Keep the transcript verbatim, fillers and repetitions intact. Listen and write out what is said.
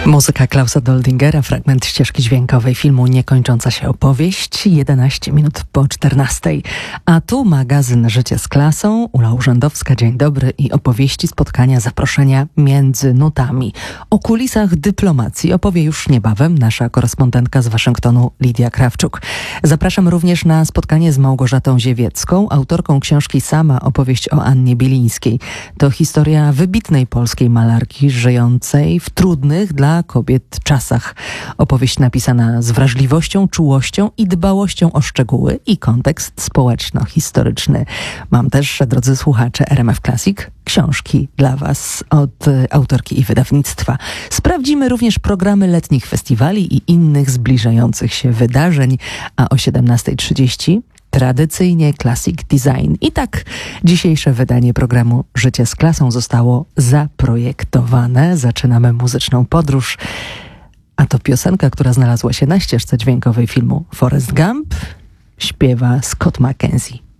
Muzyka Klausa Doldingera, fragment ścieżki dźwiękowej filmu Niekończąca się opowieść, jedenaście minut po czternastej. A tu magazyn Życie z klasą, Ula Urzędowska, dzień dobry, i opowieści, spotkania, zaproszenia między nutami. O kulisach dyplomacji opowie już niebawem nasza korespondentka z Waszyngtonu, Lidia Krawczuk. Zapraszam również na spotkanie z Małgorzatą Ziewiecką, autorką książki Sama, opowieść o Annie Bilińskiej. To historia wybitnej polskiej malarki żyjącej w trudnych dla kobiet czasach. Opowieść napisana z wrażliwością, czułością i dbałością o szczegóły i kontekst społeczno-historyczny. Mam też, drodzy słuchacze R M F Classic, książki dla Was od autorki i wydawnictwa. Sprawdzimy również programy letnich festiwali i innych zbliżających się wydarzeń, a o siedemnasta trzydzieści tradycyjnie Classic Design. I tak dzisiejsze wydanie programu Życie z klasą zostało zaprojektowane. Zaczynamy muzyczną podróż, a to piosenka, która znalazła się na ścieżce dźwiękowej filmu Forrest Gump. Śpiewa Scott McKenzie.